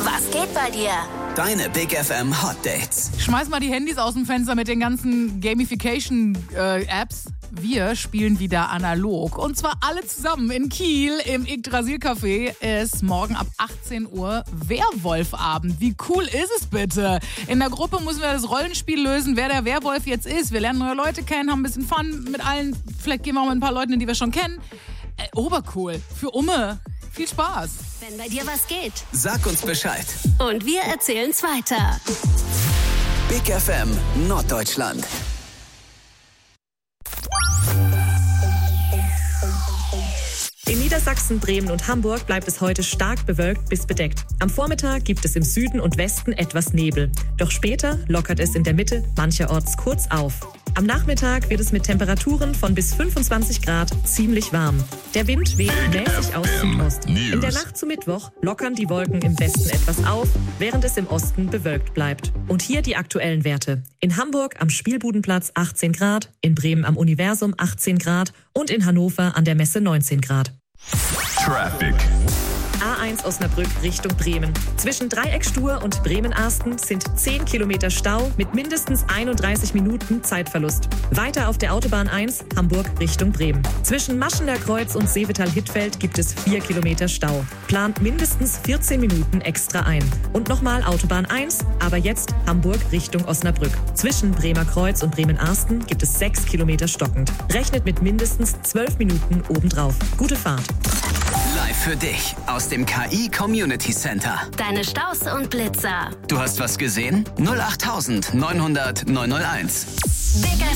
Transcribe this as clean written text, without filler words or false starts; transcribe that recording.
Was geht bei dir? Deine Big FM Hot Dates. Schmeiß mal die Handys aus dem Fenster mit den ganzen Gamification-Apps. Wir spielen wieder analog. Und zwar alle zusammen in Kiel im Yggdrasil-Café. Ist morgen ab 18 Uhr Werwolfabend. Wie cool ist es bitte? In der Gruppe müssen wir das Rollenspiel lösen, wer der Werwolf jetzt ist. Wir lernen neue Leute kennen, haben ein bisschen Fun mit allen. Vielleicht gehen wir auch mit ein paar Leuten, die wir schon kennen. Obercool. Für Umme. Viel Spaß. Wenn bei dir was geht. Sag uns Bescheid. Und wir erzählen's weiter. Big FM Norddeutschland. In Niedersachsen, Bremen und Hamburg bleibt es heute stark bewölkt bis bedeckt. Am Vormittag gibt es im Süden und Westen etwas Nebel. Doch später lockert es in der Mitte mancherorts kurz auf. Am Nachmittag wird es mit Temperaturen von bis 25 Grad ziemlich warm. Der Wind weht mäßig aus Südost. In der Nacht zu Mittwoch lockern die Wolken im Westen etwas auf, während es im Osten bewölkt bleibt. Und hier die aktuellen Werte. In Hamburg am Spielbudenplatz 18 Grad, in Bremen am Universum 18 Grad und in Hannover an der Messe 19 Grad. Traffic. A1 Osnabrück Richtung Bremen. Zwischen Dreieckstur und Bremen-Arsten sind 10 Kilometer Stau mit mindestens 31 Minuten Zeitverlust. Weiter auf der Autobahn 1 Hamburg Richtung Bremen. Zwischen Maschener-Kreuz und Seevetal-Hittfeld gibt es 4 Kilometer Stau. Plant mindestens 14 Minuten extra ein. Und nochmal Autobahn 1, aber jetzt Hamburg Richtung Osnabrück. Zwischen Bremer Kreuz und Bremen-Arsten gibt es 6 Kilometer stockend. Rechnet mit mindestens 12 Minuten obendrauf. Gute Fahrt. Live für dich aus dem KI Community Center. Deine Staus und Blitzer. Du hast was gesehen? 08900 901. Big